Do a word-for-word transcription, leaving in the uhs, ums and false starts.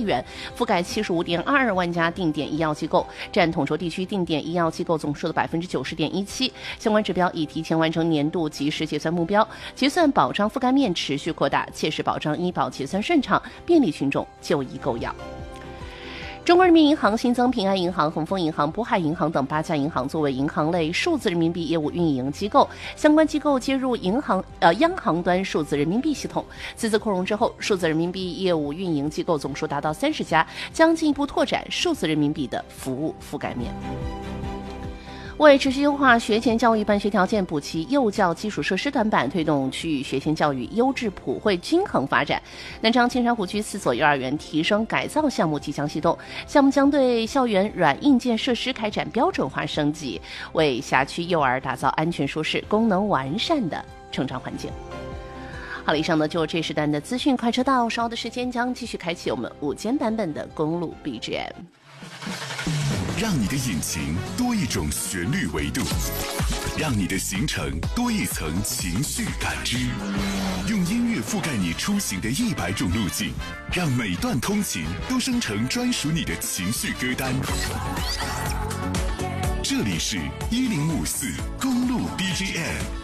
亿元，覆盖七十五点二二万家定点医药机构，占统筹地区定点医药机构总数的百分之九十点一七。相关指标已提前完成年度及时结算目标，结算保障覆盖面持续扩大，切实保障医保结算顺畅，便利群众就医购药。中国人民银行新增平安银行、恒丰银行、渤海银行等八家银行作为银行类数字人民币业务运营机构，相关机构接入银行呃央行端数字人民币系统。此次扩容之后，数字人民币业务运营机构总数达到三十家，将进一步拓展数字人民币的服务覆盖面。为持续优化学前教育办学条件，补齐幼教基础设施短板，推动区域学前教育优质普惠均衡发展，南昌青山湖区四所幼儿园提升改造项目即将启动，项目将对校园软硬件设施开展标准化升级，为辖区幼儿打造安全舒适、功能完善的成长环境。好了，以上呢就这时段的资讯快车道，稍后的时间将继续开启我们午间版本的公路 B G M。 让你的引擎多一种旋律维度，让你的行程多一层情绪感知，用音乐覆盖你出行的一百种路径，让每段通勤都生成专属你的情绪歌单。这里是一零五四公路 B G M。